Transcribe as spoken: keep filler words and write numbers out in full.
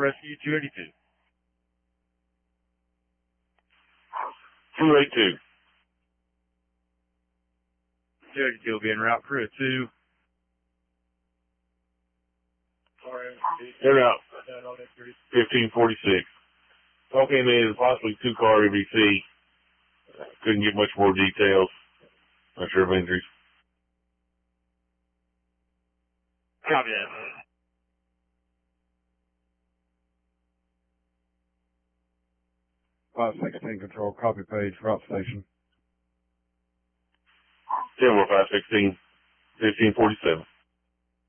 Rescue two eighty-two. two eighty-two. two eighty-two will be en route. Crew two. They're out. fifteen forty-six. Call came in possibly two car E B C. Couldn't get much more details. Not sure of injuries. Copy that. five sixteen control, copy page, route station. ten five sixteen, fifteen forty-seven.